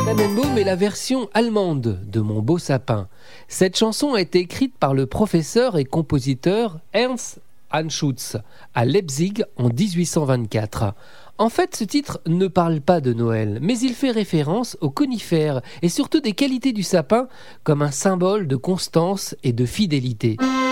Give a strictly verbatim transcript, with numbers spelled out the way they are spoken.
Tannenbaum est la version allemande de Mon beau sapin. Cette chanson a été écrite par le professeur et compositeur Ernst Anschutz à Leipzig en dix-huit cent vingt-quatre. En fait, ce titre ne parle pas de Noël, mais il fait référence aux conifères et surtout des qualités du sapin comme un symbole de constance et de fidélité.